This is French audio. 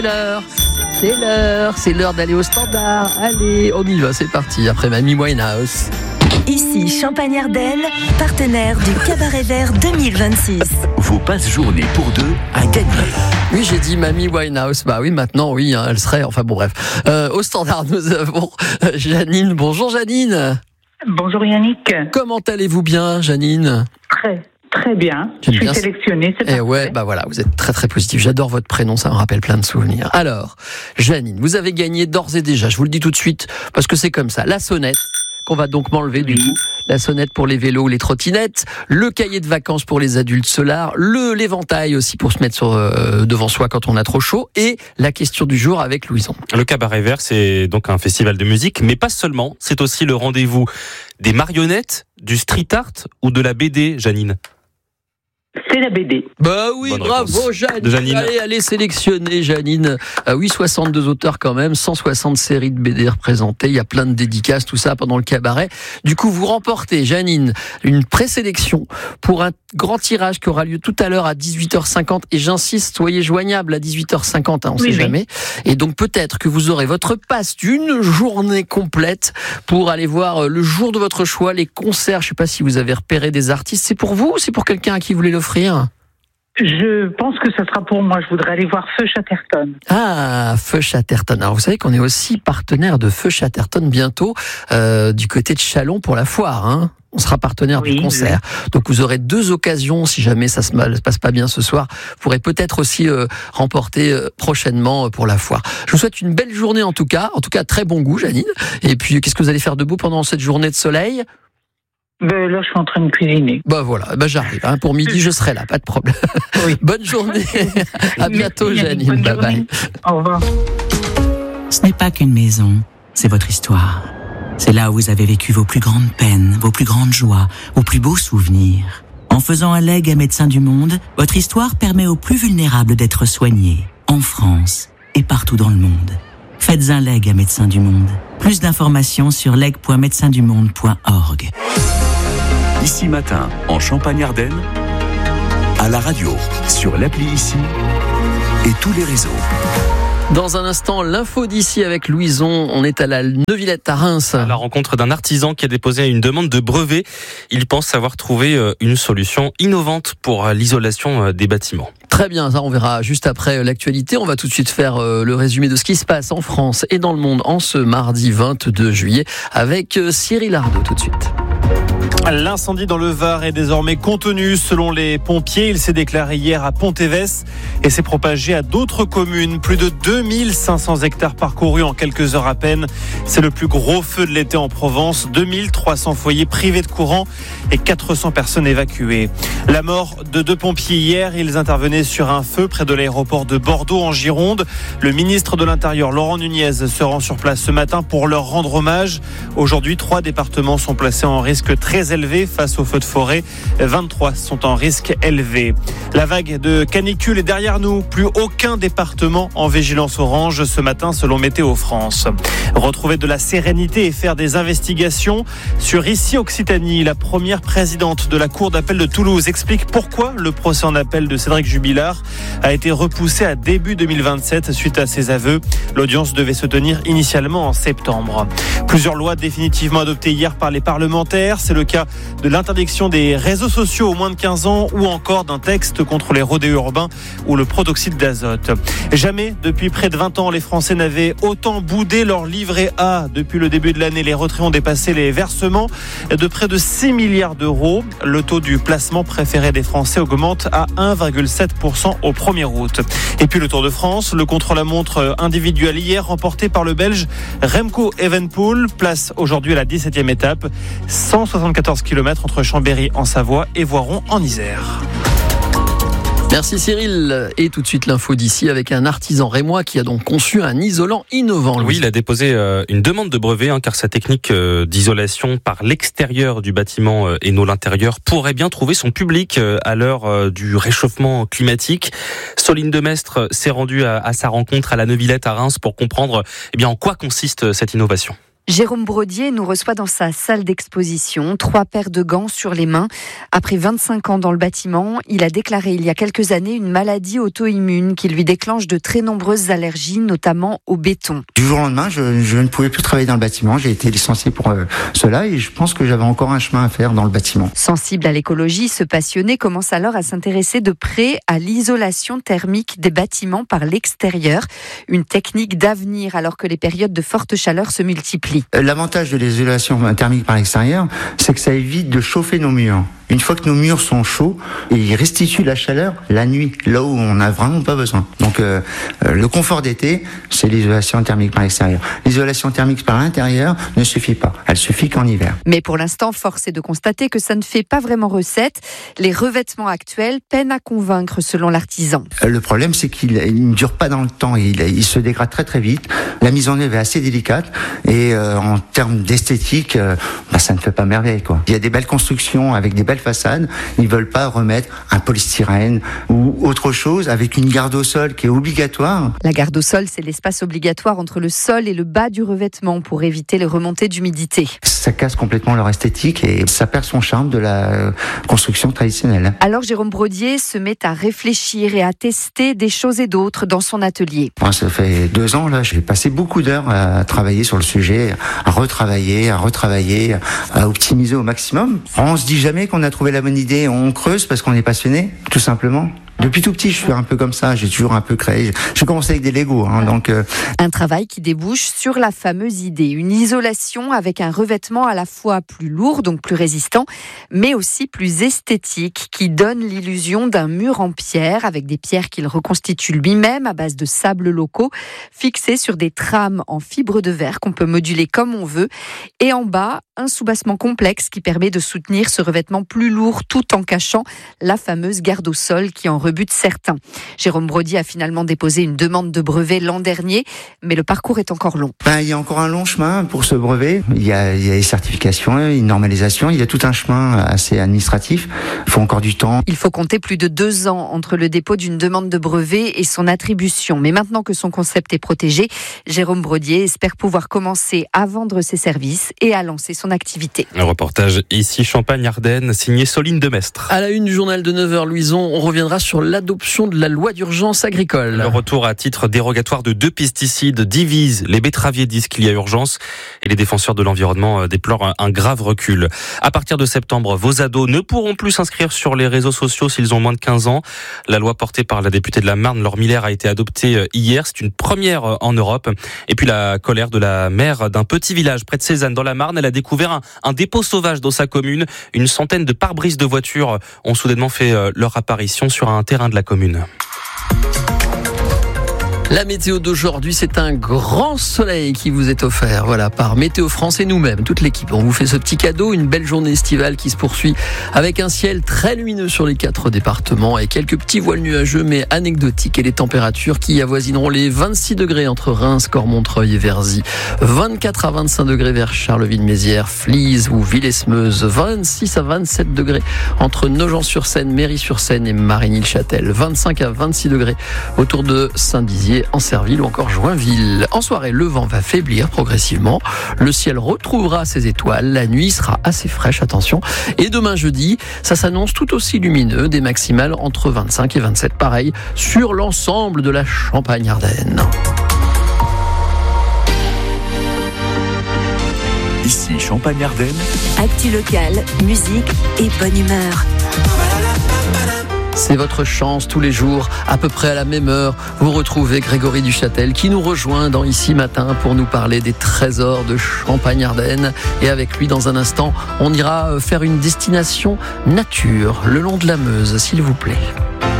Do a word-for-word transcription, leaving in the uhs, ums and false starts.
C'est l'heure, c'est l'heure, c'est l'heure d'aller au standard. Allez, on y va, c'est parti. Après Mamie Winehouse. Ici Champagne-Ardenne, partenaire du Cabaret Vert deux mille vingt-six. Vos passes-journées pour deux à gagner. Oui, j'ai dit Mamie Winehouse. Bah oui, maintenant, oui, hein, elle serait. Enfin bon, bref. Euh, au standard, nous avons euh, Janine. Bonjour Janine. Bonjour Yannick. Comment allez-vous bien, Janine? Très, très bien. J'aime Je suis bien sélectionnée, c'est Et parfait. ouais, bah voilà, vous êtes très très positif. J'adore votre prénom, ça me rappelle plein de souvenirs. Alors, Janine, vous avez gagné d'ores et déjà, je vous le dis tout de suite, parce que c'est comme ça, la sonnette, qu'on va donc m'enlever du coup, la sonnette pour les vélos ou les trottinettes, le cahier de vacances pour les adultes solar, le l'éventail aussi pour se mettre sur, euh, devant soi quand on a trop chaud, et la question du jour avec Louison. Le Cabaret Vert, c'est donc un festival de musique, mais pas seulement, c'est aussi le rendez-vous des marionnettes, du street art ou de la B D, Janine. C'est la B D. Bah oui, Bonne bravo réponse. Janine. De Janine. Allez, allez sélectionner Janine. Ah oui, soixante-deux auteurs quand même, cent soixante séries de B D représentées. Il y a plein de dédicaces, tout ça pendant le cabaret. Du coup, vous remportez, Janine, une présélection pour un grand tirage qui aura lieu tout à l'heure à dix-huit heures cinquante. Et j'insiste, soyez joignable à dix-huit heures cinquante, hein, on ne Oui, sait oui. jamais. Et donc peut-être que vous aurez votre passe d'une journée complète pour aller voir le jour de votre choix, les concerts. Je ne sais pas si vous avez repéré des artistes. C'est pour vous ou c'est pour quelqu'un à qui vous voulez l'offrir? Je pense que ça sera pour moi. Je voudrais aller voir Feu Chatterton. Ah, Feu Chatterton. Alors vous savez qu'on est aussi partenaire de Feu Chatterton bientôt euh, du côté de Châlons pour la foire. Hein. On sera partenaire Oui, du concert. Donc vous aurez deux occasions, si jamais ça se, mal, se passe pas bien ce soir, vous pourrez peut-être aussi euh, remporter euh, prochainement euh, pour la foire. Je vous souhaite une belle journée en tout cas. En tout cas, très bon goût, Janine. Et puis, qu'est-ce que vous allez faire de beau pendant cette journée de soleil? Ben, là, je suis en train de cuisiner. Bah voilà, bah j'arrive. Hein. Pour midi, je serai là, pas de problème. Oui. Bonne journée. À bientôt, Merci, Yannick. Janine. Bonne Bye bye. journée. Au revoir. Ce n'est pas qu'une maison, c'est votre histoire. C'est là où vous avez vécu vos plus grandes peines, vos plus grandes joies, vos plus beaux souvenirs. En faisant un legs à Médecins du Monde, votre histoire permet aux plus vulnérables d'être soignés, en France et partout dans le monde. Faites un leg à Médecins du Monde. Plus d'informations sur leg point médecins du monde point org. Ici Matin, en Champagne-Ardenne, à la radio, sur l'appli Ici et tous les réseaux. Dans un instant, l'info d'ici avec Louison. On est à la Neuvillette à Reims. À la rencontre d'un artisan qui a déposé une demande de brevet. Il pense avoir trouvé une solution innovante pour l'isolation des bâtiments. Très bien, ça on verra juste après l'actualité. On va tout de suite faire le résumé de ce qui se passe en France et dans le monde en ce mardi vingt-deux juillet avec Cyril Ardo tout de suite. L'incendie dans le Var est désormais contenu selon les pompiers. Il s'est déclaré hier à Pont-Évès et s'est propagé à d'autres communes. Plus de deux mille cinq cents hectares parcourus en quelques heures à peine. C'est le plus gros feu de l'été en Provence. deux mille trois cents foyers privés de courant et quatre cents personnes évacuées. La mort de deux pompiers hier. Ils intervenaient sur un feu près de l'aéroport de Bordeaux en Gironde. Le ministre de l'Intérieur, Laurent Nunez, se rend sur place ce matin pour leur rendre hommage. Aujourd'hui, trois départements sont placés en risque très élevé face aux feux de forêt. vingt-trois sont en risque élevé. La vague de canicule est derrière nous. Plus aucun département en vigilance orange ce matin selon Météo France. Retrouver de la sérénité et faire des investigations sur Ici Occitanie. La première présidente de la Cour d'appel de Toulouse explique pourquoi le procès en appel de Cédric Jubilard a été repoussé à début deux mille vingt-sept suite à ses aveux. L'audience devait se tenir initialement en septembre. Plusieurs lois définitivement adoptées hier par les parlementaires. C'est le cas de l'interdiction des réseaux sociaux aux moins de quinze ans ou encore d'un texte contre les rodéos urbains ou le protoxyde d'azote. Jamais depuis près de vingt ans, les Français n'avaient autant boudé leur livret A. Depuis le début de l'année, les retraits ont dépassé les versements de près de six milliards d'euros. Le taux du placement préféré des Français augmente à un virgule sept pour cent au premier août. Et puis le Tour de France, le contre-la-montre individuel hier remporté par le Belge Remco Evenepoel, place aujourd'hui à la dix-septième étape. cent soixante-quatorze kilomètres entre Chambéry en Savoie et Voiron en Isère. Merci Cyril. Et tout de suite l'info d'ici avec un artisan rémois qui a donc conçu un isolant innovant. Louis. Oui, il a déposé euh, une demande de brevet hein, car sa technique euh, d'isolation par l'extérieur du bâtiment euh, et non l'intérieur pourrait bien trouver son public euh, à l'heure euh, du réchauffement climatique. Soline Demestre s'est rendue à, à sa rencontre à la Neuvillette à Reims pour comprendre eh bien, en quoi consiste cette innovation. Jérôme Brodier nous reçoit dans sa salle d'exposition, trois paires de gants sur les mains. Après vingt-cinq ans dans le bâtiment, il a déclaré il y a quelques années une maladie auto-immune qui lui déclenche de très nombreuses allergies, notamment au béton. Du jour au lendemain, je, je ne pouvais plus travailler dans le bâtiment. J'ai été licencié pour euh, cela et je pense que j'avais encore un chemin à faire dans le bâtiment. Sensible à l'écologie, ce passionné commence alors à s'intéresser de près à l'isolation thermique des bâtiments par l'extérieur. Une technique d'avenir alors que les périodes de forte chaleur se multiplient. L'avantage de l'isolation thermique par l'extérieur, c'est que ça évite de chauffer nos murs. Une fois que nos murs sont chauds, ils restituent la chaleur la nuit, là où on n'a vraiment pas besoin. Donc euh, le confort d'été, c'est l'isolation thermique par l'extérieur. L'isolation thermique par l'intérieur ne suffit pas. Elle suffit qu'en hiver. Mais pour l'instant, force est de constater que ça ne fait pas vraiment recette. Les revêtements actuels peinent à convaincre selon l'artisan. Le problème, c'est qu'il ne dure pas dans le temps. Il, il se dégrade très très vite. La mise en œuvre est assez délicate et euh, en termes d'esthétique, euh, bah, ça ne fait pas merveille, quoi. Il y a des belles constructions avec des belles façades. Ils veulent pas remettre un polystyrène ou autre chose avec une garde au sol qui est obligatoire. La garde au sol, c'est l'espace obligatoire entre le sol et le bas du revêtement pour éviter les remontées d'humidité. Ça casse complètement leur esthétique et ça perd son charme de la construction traditionnelle. Alors Jérôme Brodier se met à réfléchir et à tester des choses et d'autres dans son atelier. Moi, ça fait deux ans là, j'ai passé beaucoup d'heures à travailler sur le sujet, à retravailler, à retravailler, à optimiser au maximum. On se dit jamais qu'on a trouvé la bonne idée, on creuse parce qu'on est passionné, tout simplement. Depuis tout petit, je suis un peu comme ça, j'ai toujours un peu créé. J'ai commencé avec des Legos, hein, donc... Euh... Un travail qui débouche sur la fameuse idée, une isolation avec un revêtement à la fois plus lourd, donc plus résistant, mais aussi plus esthétique, qui donne l'illusion d'un mur en pierre, avec des pierres qu'il reconstitue lui-même à base de sables locaux, fixés sur des trames en fibre de verre qu'on peut moduler comme on veut, et en bas, un soubassement complexe qui permet de soutenir ce revêtement plus lourd tout en cachant la fameuse garde au sol qui en rebute certains. Jérôme Brodier a finalement déposé une demande de brevet l'an dernier, mais le parcours est encore long. Ben, il y a encore un long chemin pour ce brevet. Il y a, il y a des certifications, une normalisation, il y a tout un chemin assez administratif. Il faut encore du temps. Il faut compter plus de deux ans entre le dépôt d'une demande de brevet et son attribution. Mais maintenant que son concept est protégé, Jérôme Brodier espère pouvoir commencer à vendre ses services et à lancer son activité. Un reportage ici Champagne-Ardenne, signé Soline Demestre. À la une du journal de neuf heures, Louison, on reviendra sur l'adoption de la loi d'urgence agricole. Le retour à titre dérogatoire de deux pesticides divise. Les betteraviers disent qu'il y a urgence et les défenseurs de l'environnement déplorent un grave recul. À partir de septembre, vos ados ne pourront plus s'inscrire sur les réseaux sociaux s'ils ont moins de quinze ans. La loi portée par la députée de la Marne, Laure Miller, a été adoptée hier. C'est une première en Europe. Et puis la colère de la maire d'un petit village près de Cézanne dans la Marne. Elle a découvert un, un dépôt sauvage dans sa commune. Une centaine de pare-brises de voitures ont soudainement fait leur apparition sur un terrain de la commune. La météo d'aujourd'hui, c'est un grand soleil qui vous est offert, voilà, par Météo France et nous-mêmes, toute l'équipe. On vous fait ce petit cadeau, une belle journée estivale qui se poursuit avec un ciel très lumineux sur les quatre départements et quelques petits voiles nuageux mais anecdotiques et les températures qui avoisineront les vingt-six degrés entre Reims, Cormontreuil et Verzy, vingt-quatre à vingt-cinq degrés vers Charleville-Mézières, Flises ou Villesmeuse, vingt-six à vingt-sept degrés entre Nogent-sur-Seine, Méry-sur-Seine et Marigny-le-Châtel, vingt-cinq à vingt-six degrés autour de Saint-Dizier, en Serville ou encore Joinville. En soirée, le vent va faiblir progressivement. Le ciel retrouvera ses étoiles. La nuit sera assez fraîche, attention. Et demain jeudi, ça s'annonce tout aussi lumineux, des maximales entre vingt-cinq et vingt-sept, pareil, sur l'ensemble de la Champagne-Ardenne. Ici Champagne-Ardenne. Actu locale, musique et bonne humeur. C'est votre chance tous les jours, à peu près à la même heure. Vous retrouvez Grégory Duchâtel qui nous rejoint dans Ici Matin pour nous parler des trésors de Champagne-Ardenne. Et avec lui, dans un instant, on ira faire une destination nature le long de la Meuse, s'il vous plaît.